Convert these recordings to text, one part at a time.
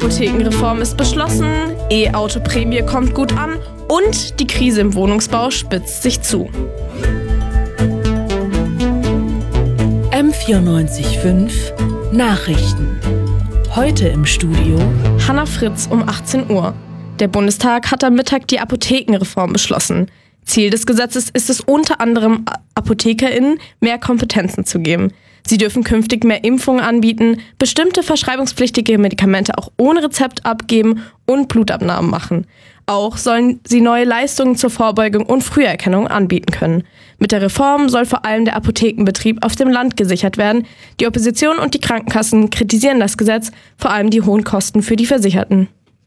Apothekenreform ist beschlossen, E-Auto-Prämie kommt gut an und die Krise im Wohnungsbau spitzt sich zu. M94.5 Nachrichten. Heute im Studio Hannah Fritz um 18 Uhr. Der Bundestag hat am Mittag die Apothekenreform beschlossen. Ziel des Gesetzes ist es unter anderem, ApothekerInnen mehr Kompetenzen zu geben. Sie dürfen künftig mehr Impfungen anbieten, bestimmte verschreibungspflichtige Medikamente auch ohne Rezept abgeben und Blutabnahmen machen. Auch sollen sie neue Leistungen zur Vorbeugung und Früherkennung anbieten können. Mit der Reform soll vor allem der Apothekenbetrieb auf dem Land gesichert werden. Die Opposition und die Krankenkassen kritisieren das Gesetz, vor allem die hohen Kosten für die Versicherten.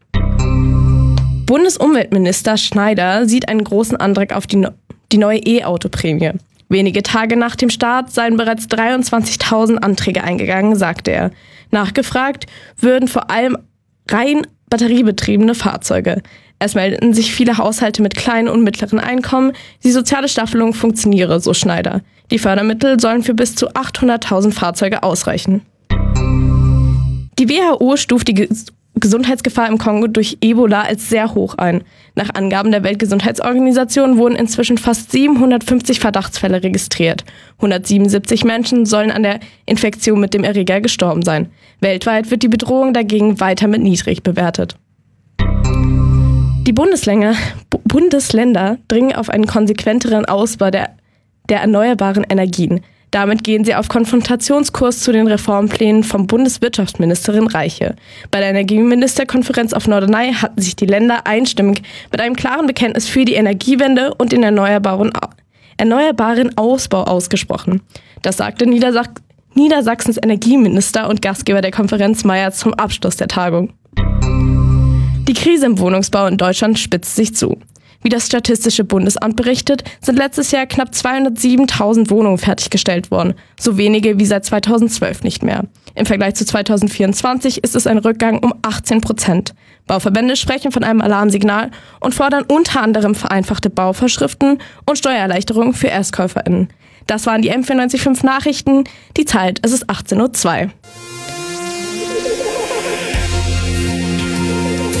Bundesumweltminister Schneider sieht einen großen Andrang auf die neue E-Auto-Prämie. Wenige Tage nach dem Start seien bereits 23.000 Anträge eingegangen, sagte er. Nachgefragt würden vor allem rein batteriebetriebene Fahrzeuge. Es meldeten sich viele Haushalte mit kleinen und mittleren Einkommen. Die soziale Staffelung funktioniere, so Schneider. Die Fördermittel sollen für bis zu 800.000 Fahrzeuge ausreichen. Die WHO stuft die Gesundheitsgefahr im Kongo durch Ebola als sehr hoch ein. Nach Angaben der Weltgesundheitsorganisation wurden inzwischen fast 750 Verdachtsfälle registriert. 177 Menschen sollen an der Infektion mit dem Erreger gestorben sein. Weltweit wird die Bedrohung dagegen weiter mit niedrig bewertet. Die Bundesländer dringen auf einen konsequenteren Ausbau der erneuerbaren Energien. Damit gehen sie auf Konfrontationskurs zu den Reformplänen von Bundeswirtschaftsministerin Reiche. Bei der Energieministerkonferenz auf Norderney hatten sich die Länder einstimmig mit einem klaren Bekenntnis für die Energiewende und den erneuerbaren Ausbau ausgesprochen. Das sagte Niedersachsens Energieminister und Gastgeber der Konferenz Mayer zum Abschluss der Tagung. Die Krise im Wohnungsbau in Deutschland spitzt sich zu. Wie das Statistische Bundesamt berichtet, sind letztes Jahr knapp 207.000 Wohnungen fertiggestellt worden. So wenige wie seit 2012 nicht mehr. Im Vergleich zu 2024 ist es ein Rückgang um 18%. Bauverbände sprechen von einem Alarmsignal und fordern unter anderem vereinfachte Bauvorschriften und Steuererleichterungen für ErstkäuferInnen. Das waren die M94.5 Nachrichten. Die Zeit, es ist 18:02 Uhr.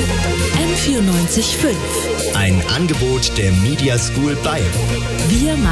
M94.5 Ein Angebot der Media School Bayern. Wir machen